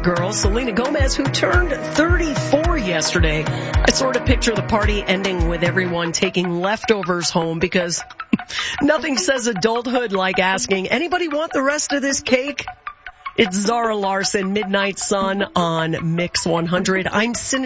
girl, Selena Gomez, who turned 34 yesterday. I sort of picture the party ending with everyone taking leftovers home because nothing says adulthood like asking, anybody want the rest of this cake? It's Zara Larson, Midnight Sun on Mix 100. I'm Cindy.